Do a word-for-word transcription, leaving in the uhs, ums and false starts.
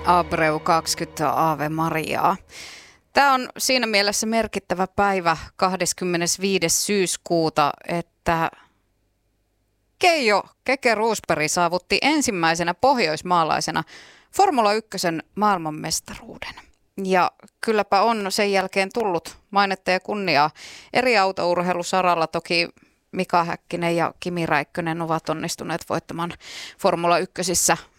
Abreu kaksikymmentä Ave Mariaa. Tämä on siinä mielessä merkittävä päivä kahdeskymmenesviides syyskuuta, että Keijo Keke Roosberg saavutti ensimmäisenä pohjoismaalaisena Formula yksi maailmanmestaruuden. Ja kylläpä on sen jälkeen tullut mainetta ja kunniaa. Eri autourheilusaralla toki Mika Häkkinen ja Kimi Räikkönen ovat onnistuneet voittamaan Formula ykkösissä